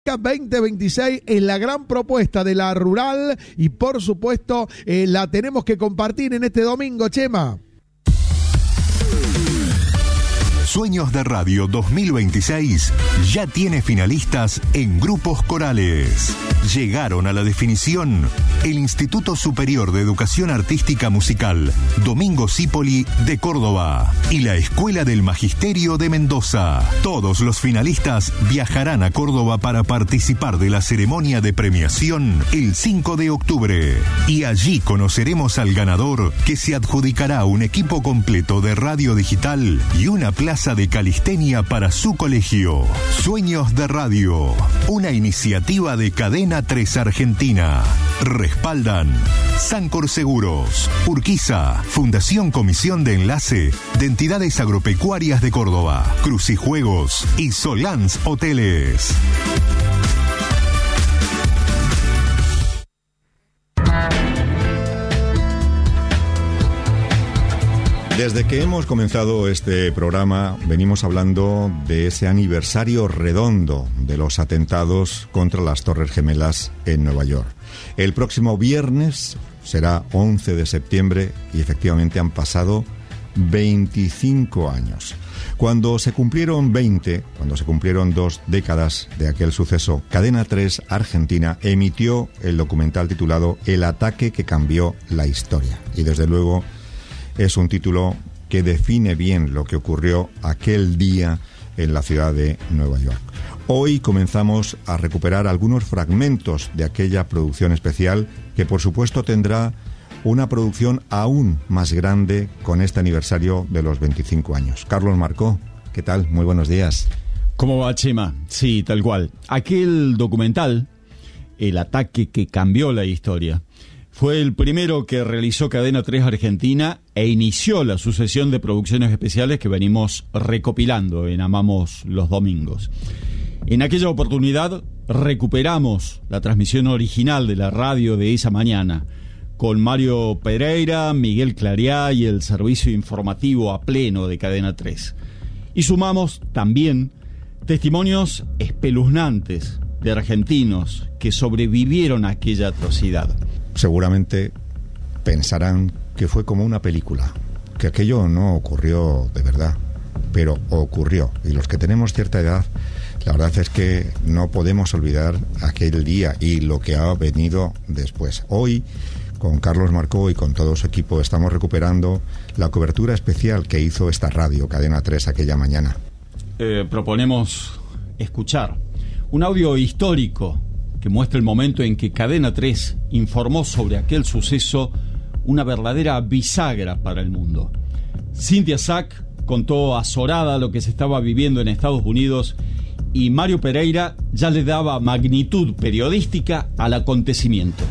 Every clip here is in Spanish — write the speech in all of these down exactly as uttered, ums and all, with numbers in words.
veinte veintiséis es la gran propuesta de la Rural y por supuesto eh, la tenemos que compartir en este domingo, Chema. Sueños de Radio dos mil veintiséis ya tiene finalistas en grupos corales. Llegaron a la definición el Instituto Superior de Educación Artística Musical Domingo Cipoli de Córdoba y la Escuela del Magisterio de Mendoza. Todos los finalistas viajarán a Córdoba para participar de la ceremonia de premiación el cinco de octubre. Y allí conoceremos al ganador, que se adjudicará un equipo completo de radio digital y una plaza de calistenia para su colegio. Sueños de Radio, una iniciativa de Cadena tres Argentina. Respaldan Sancor Seguros, Urquiza, Fundación Comisión de Enlace de Entidades Agropecuarias de Córdoba, Crucijuegos y Solans Hoteles. Desde que hemos comenzado este programa venimos hablando de ese aniversario redondo de los atentados contra las Torres Gemelas en Nueva York. El próximo viernes será once de septiembre y efectivamente han pasado veinticinco años. Cuando se cumplieron veinte, cuando se cumplieron dos décadas de aquel suceso, Cadena tres Argentina emitió el documental titulado El ataque que cambió la historia. Y desde luego es un título que define bien lo que ocurrió aquel día en la ciudad de Nueva York. Hoy comenzamos a recuperar algunos fragmentos de aquella producción especial que por supuesto tendrá una producción aún más grande con este aniversario de los veinticinco años. Carlos Marcó, ¿qué tal? Muy buenos días. ¿Cómo va, Chema? Sí, tal cual. Aquel documental, El ataque que cambió la historia, fue el primero que realizó Cadena tres Argentina e inició la sucesión de producciones especiales que venimos recopilando en Amamos los Domingos. En aquella oportunidad recuperamos la transmisión original de la radio de esa mañana, con Mario Pereira, Miguel Clariá y el servicio informativo a pleno de Cadena tres. Y sumamos también testimonios espeluznantes de argentinos que sobrevivieron a aquella atrocidad. Seguramente pensarán que fue como una película, que aquello no ocurrió de verdad, pero ocurrió. Y los que tenemos cierta edad, la verdad es que no podemos olvidar aquel día y lo que ha venido después. Hoy, con Carlos Marcó y con todo su equipo, estamos recuperando la cobertura especial que hizo esta radio, Cadena tres, aquella mañana. Eh, proponemos escuchar un audio histórico que muestra el momento en que Cadena tres informó sobre aquel suceso, una verdadera bisagra para el mundo. Cynthia Sack contó azorada lo que se estaba viviendo en Estados Unidos y Mario Pereira ya le daba magnitud periodística al acontecimiento.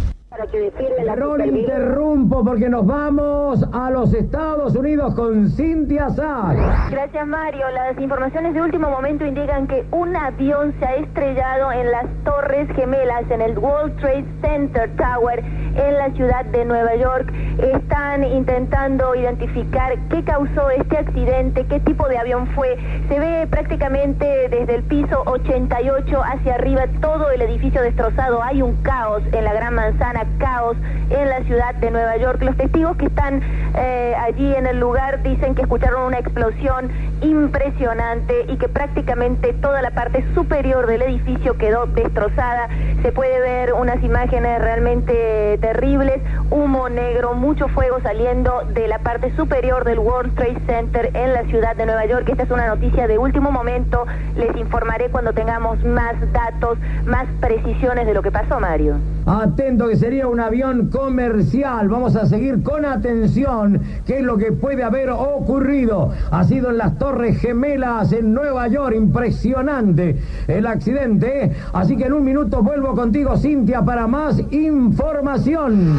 Error, interrumpo porque nos vamos a los Estados Unidos con Cynthia Sack. Gracias, Mario. Las informaciones de último momento indican que un avión se ha estrellado en las Torres Gemelas, en el World Trade Center Tower, en la ciudad de Nueva York. Están intentando identificar qué causó este accidente, qué tipo de avión fue. Se ve prácticamente desde el piso ochenta y ocho hacia arriba todo el edificio destrozado. Hay un caos en la Gran Manzana, caos en la ciudad de Nueva York. Los testigos que están eh, allí en el lugar dicen que escucharon una explosión impresionante y que prácticamente toda la parte superior del edificio quedó destrozada. Se puede ver unas imágenes realmente terribles, humo negro, mucho fuego saliendo de la parte superior del World Trade Center en la ciudad de Nueva York. Esta es una noticia de último momento. Les informaré cuando tengamos más datos, más precisiones de lo que pasó, Mario. Atento, que sería un avión comercial. Vamos a seguir con atención qué es lo que puede haber ocurrido. Ha sido en las Torres Gemelas en Nueva York. Impresionante el accidente. Así que en un minuto vuelvo contigo, Cynthia, para más información.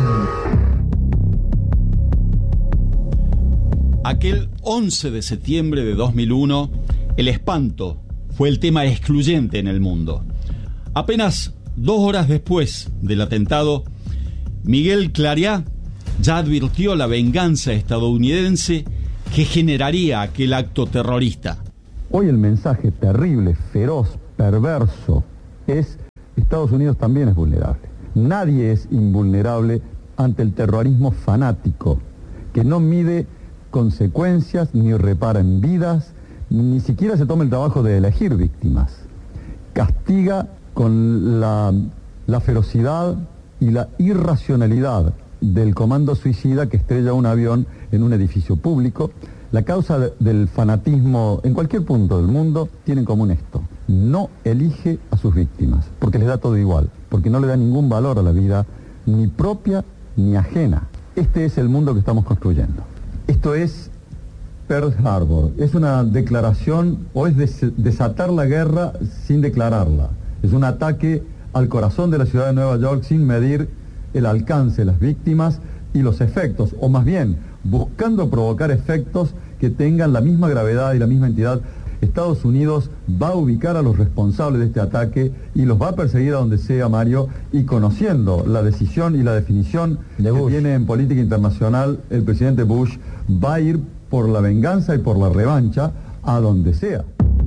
Aquel once de septiembre de dos mil uno, el espanto fue el tema excluyente en el mundo. Apenas dos horas después del atentado, Miguel Clariá ya advirtió la venganza estadounidense que generaría aquel acto terrorista. Hoy el mensaje terrible, feroz, perverso, es Estados Unidos también es vulnerable. Nadie es invulnerable ante el terrorismo fanático, que no mide consecuencias, ni repara en vidas, ni siquiera se toma el trabajo de elegir víctimas. Castiga con la, la ferocidad y la irracionalidad del comando suicida que estrella un avión en un edificio público. La causa de, del fanatismo en cualquier punto del mundo tiene en común esto: no elige a sus víctimas, porque les da todo igual, porque no le da ningún valor a la vida, ni propia ni ajena. Este es el mundo que estamos construyendo. Esto es Pearl Harbor, es una declaración, o es des- desatar la guerra sin declararla. Es un ataque al corazón de la ciudad de Nueva York sin medir el alcance de las víctimas y los efectos, o más bien, buscando provocar efectos que tengan la misma gravedad y la misma entidad. Estados Unidos va a ubicar a los responsables de este ataque y los va a perseguir a donde sea, Mario, y conociendo la decisión y la definición de que tiene en política internacional el presidente Bush, va a ir por la venganza y por la revancha a donde sea.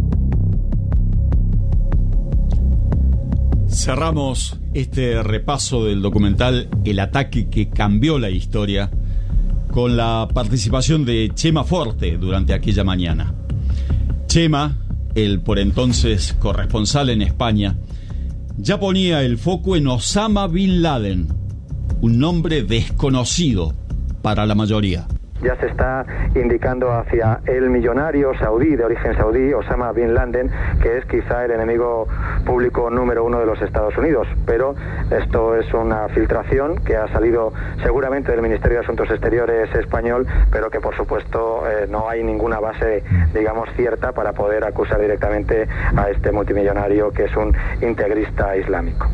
Cerramos este repaso del documental El ataque que cambió la historia con la participación de Chema Forte durante aquella mañana. Chema, el por entonces corresponsal en España, ya ponía el foco en Osama Bin Laden, un nombre desconocido para la mayoría. Ya se está indicando hacia el millonario saudí, de origen saudí, Osama Bin Laden, que es quizá el enemigo público número uno de los Estados Unidos. Pero esto es una filtración que ha salido seguramente del Ministerio de Asuntos Exteriores español, pero que por supuesto eh, no hay ninguna base, digamos, cierta para poder acusar directamente a este multimillonario que es un integrista islámico.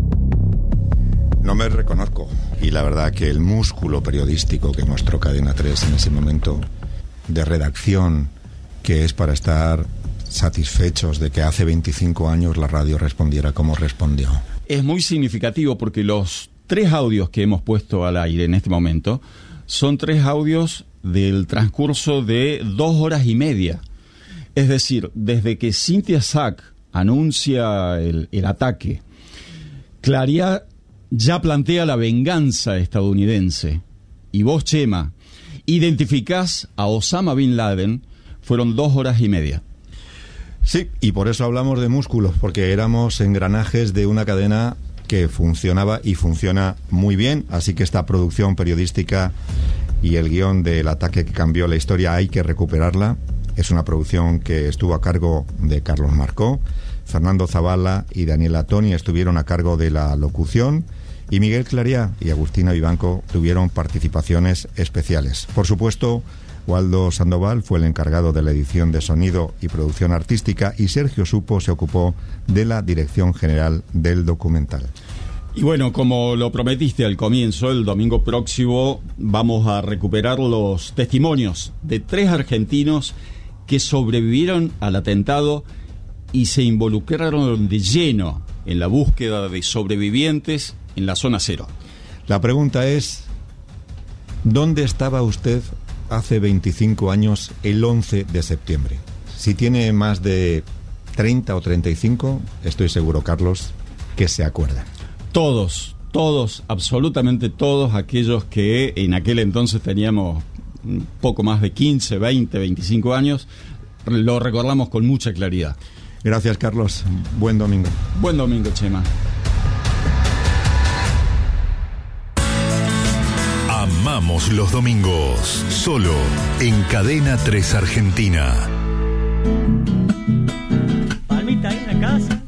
No me reconozco, y la verdad que el músculo periodístico que mostró Cadena tres en ese momento de redacción, que es para estar satisfechos de que hace veinticinco años la radio respondiera como respondió. Es muy significativo porque los tres audios que hemos puesto al aire en este momento son tres audios del transcurso de dos horas y media. Es decir, desde que Cynthia Sack anuncia el, el ataque, Claria ya plantea la venganza estadounidense, y vos, Chema, identificás a Osama Bin Laden, fueron dos horas y media. Sí, y por eso hablamos de músculos, porque éramos engranajes de una cadena que funcionaba y funciona muy bien, así que esta producción periodística y el guión del ataque que cambió la historia hay que recuperarla. Es una producción que estuvo a cargo de Carlos Marcó, Fernando Zavala y Daniela Toni estuvieron a cargo de la locución, y Miguel Clariá y Agustina Vivanco tuvieron participaciones especiales. Por supuesto, Waldo Sandoval fue el encargado de la edición de sonido y producción artística, y Sergio Supo se ocupó de la dirección general del documental. Y bueno, como lo prometiste al comienzo, el domingo próximo vamos a recuperar los testimonios de tres argentinos que sobrevivieron al atentado y se involucraron de lleno en la búsqueda de sobrevivientes en la zona cero. La pregunta es, ¿dónde estaba usted hace veinticinco años el once de septiembre? Si tiene más de treinta o treinta y cinco, estoy seguro, Carlos, que se acuerda. Todos, todos, absolutamente todos aquellos que en aquel entonces teníamos un poco más de quince, veinte, veinticinco años, lo recordamos con mucha claridad. Gracias, Carlos. Buen domingo. Buen domingo, Chema. Amamos los domingos, solo en Cadena tres Argentina. Palmita ahí en la casa.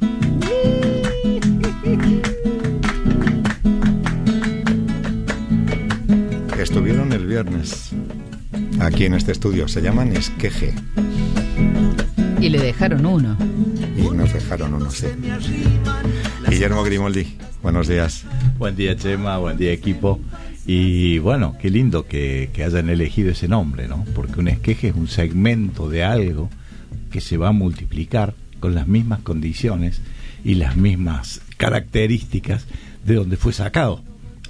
Estuvieron el viernes aquí en este estudio, se llaman Esqueje. Y le dejaron uno. Y nos dejaron uno, sí. Guillermo Grimoldi, buenos días. Buen día, Chema, buen día, equipo. Y bueno, qué lindo que, que hayan elegido ese nombre, ¿no? Porque un esqueje es un segmento de algo que se va a multiplicar con las mismas condiciones y las mismas características de donde fue sacado.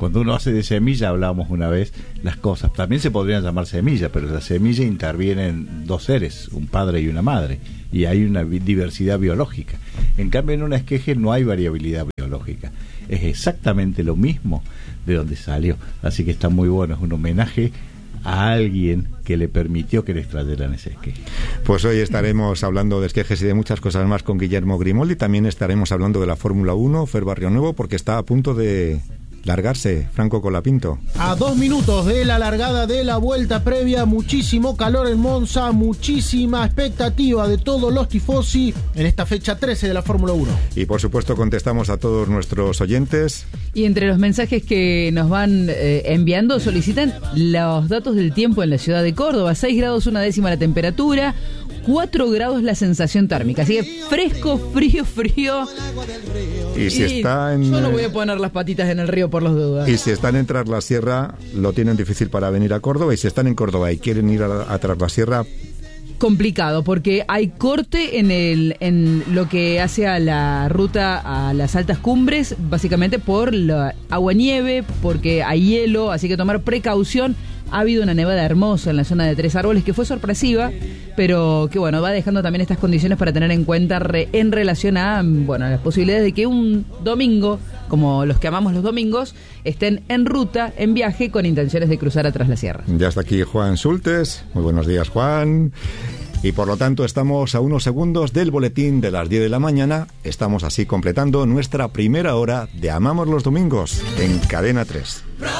Cuando uno hace de semilla, hablábamos una vez, las cosas también se podrían llamar semilla, pero la semilla intervienen dos seres, un padre y una madre, y hay una vi- diversidad biológica. En cambio, en una esqueje no hay variabilidad biológica, es exactamente lo mismo de donde salió, así que está muy bueno, es un homenaje a alguien que le permitió que le extrayeran ese esqueje. Pues hoy estaremos hablando de esquejes y de muchas cosas más con Guillermo Grimoldi. También estaremos hablando de la Fórmula uno, Fer Barrio Nuevo, porque está a punto de largarse Franco Colapinto. A dos minutos de la largada de la vuelta previa, muchísimo calor en Monza, muchísima expectativa de todos los tifosi en esta fecha trece de la Fórmula uno. Y por supuesto contestamos a todos nuestros oyentes. Y entre los mensajes que nos van eh, enviando, solicitan los datos del tiempo en la ciudad de Córdoba. seis grados una décima la temperatura, cuatro grados la sensación térmica. Así que fresco, frío, frío. Y si Y está en, yo no voy a poner las patitas en el río por las dudas. y si están en Traslasierra, lo tienen difícil para venir a Córdoba. Y si están en Córdoba y quieren ir a, a Traslasierra, Complicado, porque hay corte en el en lo que hace a la ruta a las altas cumbres, básicamente por la agua nieve, porque hay hielo, así que tomar precaución. Ha habido una nevada hermosa en la zona de Tres Árboles que fue sorpresiva, pero que bueno, va dejando también estas condiciones para tener en cuenta re, en relación a bueno, las posibilidades de que un domingo, como los que amamos los domingos, estén en ruta, en viaje, con intenciones de cruzar atrás la sierra. ya está aquí Juan Sultes. Muy buenos días, Juan. Y por lo tanto estamos a unos segundos del boletín de las diez de la mañana. Estamos así completando nuestra primera hora de Amamos los Domingos en Cadena tres.